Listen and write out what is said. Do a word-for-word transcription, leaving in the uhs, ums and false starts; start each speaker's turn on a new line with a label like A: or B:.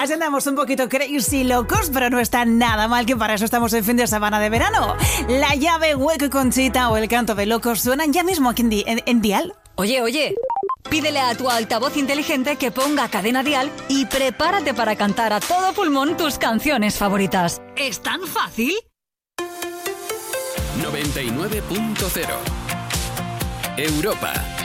A: días andamos un poquito crazy locos, pero no está nada mal, que para eso estamos en fin de semana de verano. La llave, Hueco y Conchita o el canto de locos suenan ya mismo aquí en, di- en, en Dial.
B: Oye, oye, pídele a tu altavoz inteligente que ponga Cadena Dial y prepárate para cantar a todo pulmón tus canciones favoritas. ¿Es tan fácil?
C: noventa y nueve punto cero Europa.